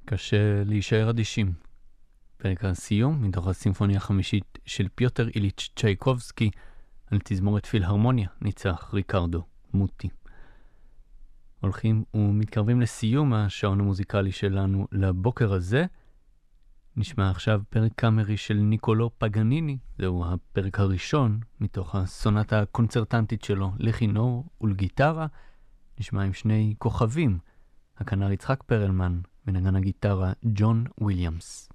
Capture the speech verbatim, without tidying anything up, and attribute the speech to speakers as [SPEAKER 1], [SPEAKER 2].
[SPEAKER 1] קשה להישאר אדישים. פרק הסיום מתוך הסימפוניה החמישית של פיוטר איליץ' צ'ייקובסקי על תזמורת פילהרמוניה ניצח ריקרדו מוטי. הולכים ומתקרבים לסיום השעון המוזיקלי שלנו לבוקר הזה. נשמע עכשיו פרק קאמרי של ניקולו פגניני, זהו הפרק הראשון מתוך הסונטה הקונצרטנטית שלו לכינור ולגיטרה. נשמע עם שני כוכבים, הכנר יצחק פרלמן ונגן הגיטרה ג'ון וויליאמס.